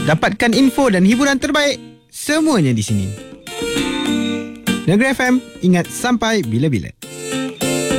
Dapatkan info dan hiburan terbaik, semuanya di sini. Negeri FM, ingat sampai bila-bila.